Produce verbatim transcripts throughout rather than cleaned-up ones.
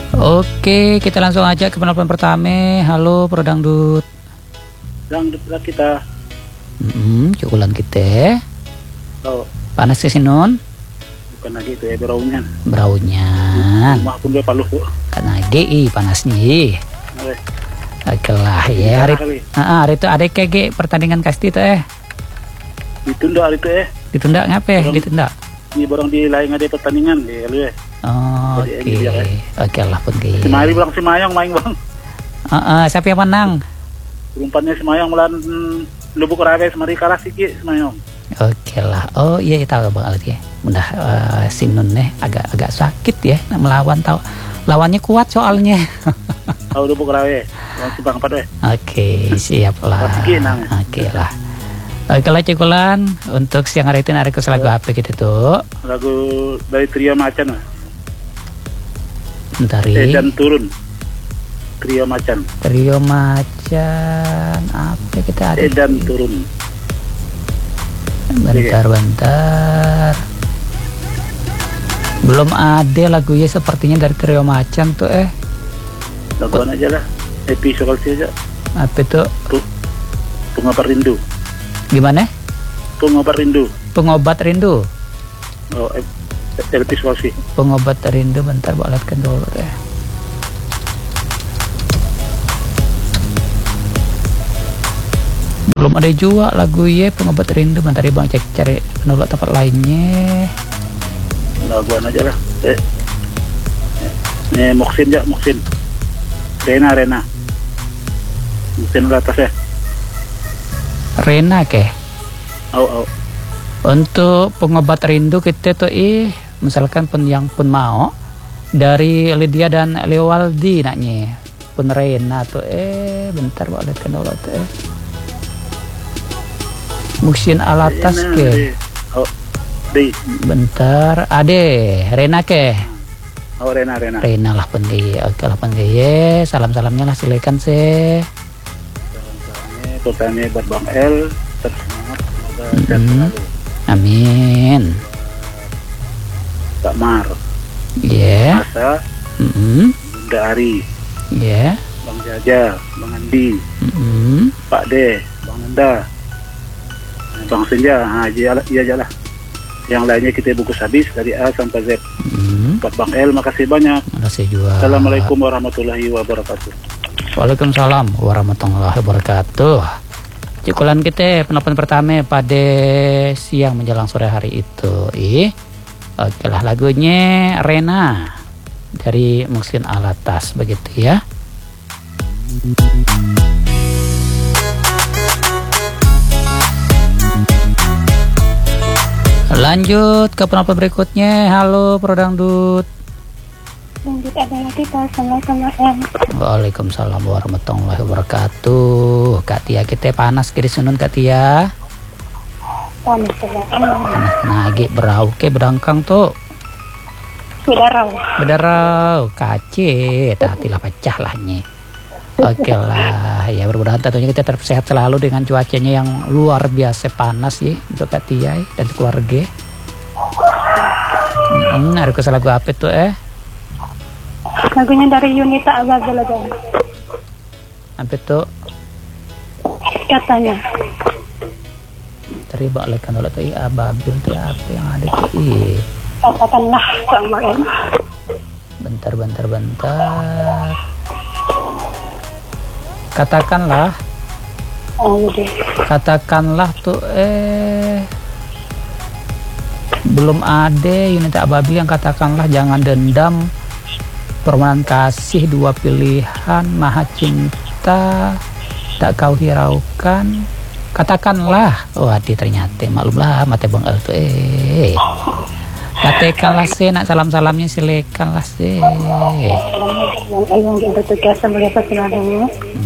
Oke, kita langsung aja ke penelpon pertama. Halo, Pro Dangdut. Dangdut lah kita. Hmm, cukulan kita. Oh, panas ke sinon? bukan lagi itu ya, beraunyan. Beraunyan. Rumah pun dia paluh tuh. Karena G I panasnya. Oke lah ya, hari, ah, hari itu ada kayak pertandingan kasti tuh eh. Ditunda hari itu eh. Ditunda ngapa? Borong, Ditunda. Ini borong di lain ada pertandingan di lu ya. Oh, oke. Okay. Oke okay lah pun kayak. Semari bilang si Mayang main bang. Uh, uh, siapa yang menang? Rumpatnya si Mayang melawan Lubuk Rawe semari kalah sikit si Mayang. Oke okay lah. Oh iya tahu bang Alit ya. Mudah uh, si Nun nih agak agak sakit ya melawan tahu. Lawannya kuat soalnya. Tahu Lubuk Rawe. Lawan si Bang Pat eh. Oke, siap lah. Oke okay lah. Oke lah Cikulan, untuk siang hari ini ada lagu apa gitu tuh? Lagu dari Trio Macan lah. Dari Edan Turun. Trio Macan. Trio Macan apa kita ada? Edan Turun. Bentar-bentar. Belum ada lagunya sepertinya dari Trio Macan tuh eh. Laguan aja lah. Episode aja. Apa itu? Pengobat Rindu. Gimana? Pengobat Rindu. Pengobat Rindu. Oh, episode. Pengobat Rindu, bentar balatkan dulu deh. Belum ada juga lagu ya Pengobat Rindu. Bentar ya bang cek cari penolak tempat lainnya. Laguan aja lah. Eh, eh Moksin ya Moksin. Rena Rena. Moksin lah atas ya. Rena ke? Oh, oh. Untuk Pengobat Rindu kita tuh ih, misalkan pun yang pun mau dari Lydia dan Lewaldi naknya pun Rena tuh eh bentar balik dulu tuh eh. Musin alatas ke? Oh, di. Bentar, ade Rena ke? Oh Rena Rena. Rena lah pun di, oke lah pun di. Salam salamnya lah silakan sih. Pertanyaan buat Bang El, tersemangat, semoga sehat selalu. Amin. Kak Mar. Iya. Yeah. Masa. Mm -hmm. Bunda Ari. Iya. Yeah. Bang Jaja, Bang Andi. Mm -hmm. Pak De, Bang Nanda, Bang Senja. Nah, iya aja lah. Yang lainnya kita bungkus habis dari A sampai Z. Mm -hmm. Buat Bang El, makasih banyak. Makasih juga. Assalamualaikum warahmatullahi wabarakatuh. Waalaikumsalam warahmatullahi wabarakatuh. Cikulan kita penelpon pertama pada siang menjelang sore hari itu. Ih, oke lah lagunya Rena dari Musin Alatas begitu ya. Lanjut ke penelpon berikutnya. Halo Pro Dangdut. Lanjut adalah kita. Assalamualaikum warahmatullahi. Waalaikumsalam warahmatullahi wabarakatuh. Kak Tia kita panas kiri sunun Kak Tia. Panas banget. Nah, lagi berau ke bedangkang tuh. Bedarau. Bedarau kace, tatilah pecah lahnya. Oke lah, ya mudah-mudahan tentunya kita tetap sehat selalu dengan cuacanya yang luar biasa panas ya untuk Kak Tia dan keluarga. Hmm, ada kesalahan lagu apa tuh eh? Lagunya dari Yunita Ababil aja. Apa tuh? Katanya. Terima lekan oleh tuh Ababil tuh apa yang ada tuh ih. Katakanlah sama em. Bentar bentar bentar. Katakanlah. Oh udah. Katakanlah tuh eh. Belum ada Yunita Ababil yang katakanlah jangan dendam. Permohonan kasih dua pilihan maha cinta tak kau hiraukan katakanlah oh adi ternyata maklumlah mata Bang El tuh eh katakanlah sih nak salam-salamnya silakanlah sih yang yang bertugas sebagai pesenannya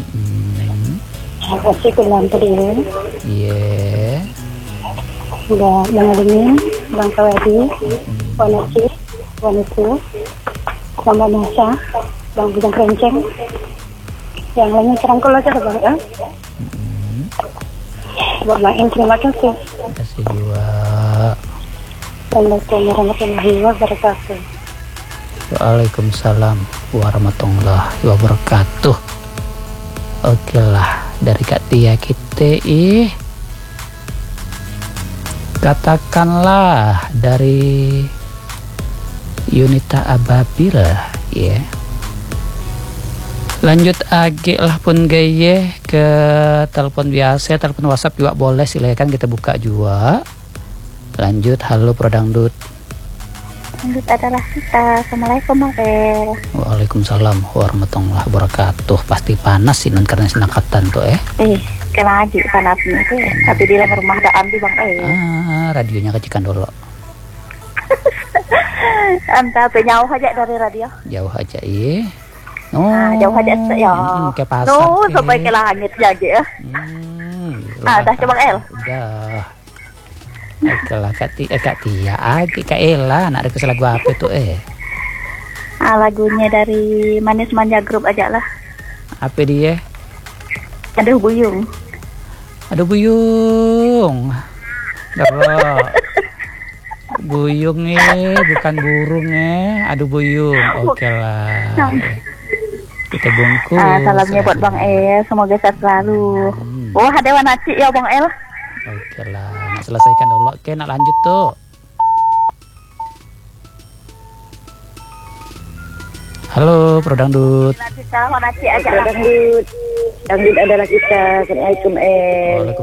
aku sih kuliah tadi iya udah Bang Admin Bang Kawadi Wanasi Wanisu sama Nasa, Bang Bidang Kerenceng, yang lainnya serangkul aja Bang ya. Mm-hmm. Buat Bang El terima kasih. Terima kasih juga. Assalamualaikum warahmatullahi wabarakatuh. Waalaikumsalam warahmatullahi wabarakatuh. Oke lah, dari Kak Tia kita ih, katakanlah dari Yunita Ababil ya. Lanjut age lah pun gaya ke telepon biasa, telepon WhatsApp juga boleh, silakan kita buka juga. Lanjut, halo Prodangdut. Lanjut adalah kita. Assalamualaikum Bang El. Waalaikumsalam warahmatullahi wabarakatuh. Pasti panas sih non karena sinakatan tuh eh. Eh, kena lagi panasnya tuh. Tapi di dalam rumah ada Andi Bang El. Ah, radionya kecikan dulu. Anda penyauh aja dari radio. Jauh aja iya. Oh, Nah, jauh aja ya. mm, ke pasar. Tuh, ke. sampai ke langit aja ya. Hmm, Ah, dah coba El. Udah. Oke lah Kak Tia, eh, Kak Tia, Agi Kak Ella, nak request lagu apa tuh eh? Ah, lagunya dari Manis Manja Group aja lah. Apa dia? Aduh buyung. Aduh buyung. Doro. Buyung eh, bukan burung eh. Aduh buyung. Oke lah. Kita bungkus. Ah, salamnya buat Bang El, semoga sehat selalu. Hmm. Wah, ada warna cik ya Bang El. Oke lah, nak selesaikan dulu. Oke, nak lanjut tuh. Halo, Prodangdut. Nanti kita warna cik aja lah. Dangdut, dangdut adalah kita. Assalamualaikum. Eh.